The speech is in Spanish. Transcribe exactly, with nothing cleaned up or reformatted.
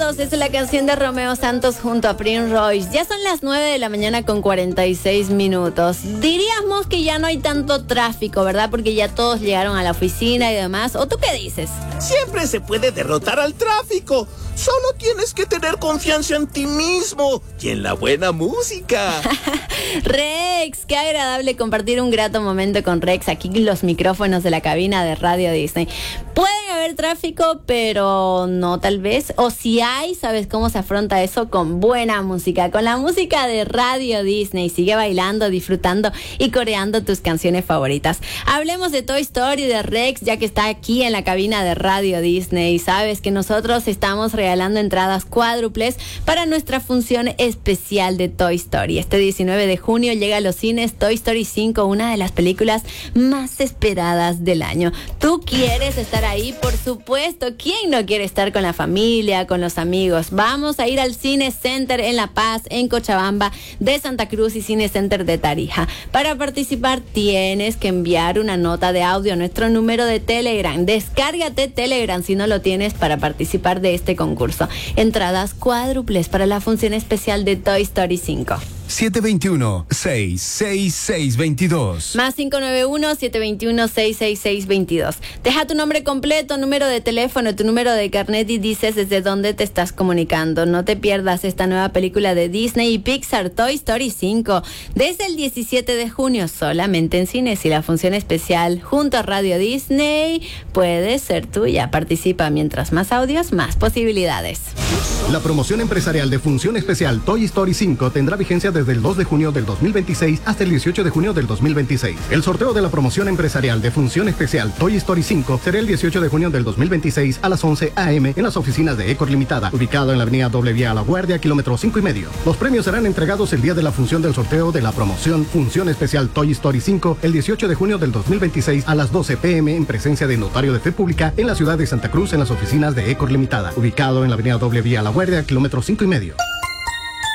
Besos es la canción de Romeo Santos junto a Prince Royce. Ya son las nueve de la mañana con cuarenta y seis minutos. Diríamos que ya no hay tanto tráfico, ¿verdad? Porque ya todos llegaron a la oficina y demás. ¿O tú qué dices? Siempre se puede derrotar al tráfico. Solo tienes que tener confianza en ti mismo y en la buena música. Rex, qué agradable compartir un grato momento con Rex aquí en los micrófonos de la cabina de Radio Disney. Pueden haber tráfico, pero no tal vez. O si hay, ¿sabes cómo se afronta eso? Con buena música, con la música de Radio Disney. Sigue bailando, disfrutando y coreando tus canciones favoritas. Hablemos de Toy Story, de Rex, ya que está aquí en la cabina de Radio Disney. Sabes que nosotros estamos regalando entradas cuádruples para nuestra función especial de Toy Story. Este diecinueve de junio llega a los cines Toy Story cinco, una de las películas más esperadas del año. ¿Tú quieres estar ahí? Por supuesto. ¿Quién no quiere estar con la familia, con los amigos? Vamos a ir al Cine Center en La Paz, en Cochabamba, de Santa Cruz y Cine Center de Tarija. Para participar tienes que enviar una nota de audio a nuestro número de Telegram. Descárgate Telegram si no lo tienes para participar de este concurso. Entradas cuádruples para la función especial de Toy Story cinco. siete dos uno, seis seis seis dos dos. Más cinco nueve uno, siete dos uno, seis seis seis dos dos. Deja tu nombre completo, número de teléfono, tu número de carnet y dices desde dónde te estás comunicando. No te pierdas esta nueva película de Disney y Pixar, Toy Story cinco. Desde el diecisiete de junio, solamente en cines, y la función especial junto a Radio Disney puede ser tuya. Participa, mientras más audios, más posibilidades. La promoción empresarial de función especial Toy Story cinco tendrá vigencia desde el dos de junio del dos mil veintiséis hasta el dieciocho de junio del dos mil veintiséis. El sorteo de la promoción empresarial de función especial Toy Story cinco será el dieciocho de junio del dos mil veintiséis a las once a eme en las oficinas de Ecor Limitada, ubicado en la avenida Doble Vía a La Guardia, kilómetro cinco y medio. Los premios serán entregados el día de la función del sorteo de la promoción función especial Toy Story cinco el dieciocho de junio del dos mil veintiséis a las doce pe eme en presencia de notario de fe pública en la ciudad de Santa Cruz en las oficinas de Ecor Limitada, ubicado en la avenida Doble Vía a La Guardia, kilómetro cinco y medio.